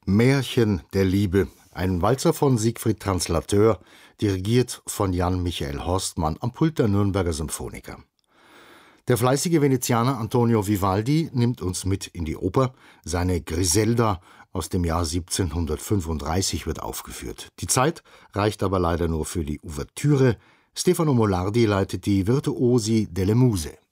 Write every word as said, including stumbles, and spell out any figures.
Märchen der Liebe, ein Walzer von Siegfried Translateur, dirigiert von Jan Michael Horstmann am Pult der Nürnberger Symphoniker. Der fleißige Venezianer Antonio Vivaldi nimmt uns mit in die Oper. Seine Griselda aus dem Jahr siebzehnhundertfünfunddreißig wird aufgeführt. Die Zeit reicht aber leider nur für die Ouvertüre. Stefano Molardi leitet die Virtuosi delle Muse.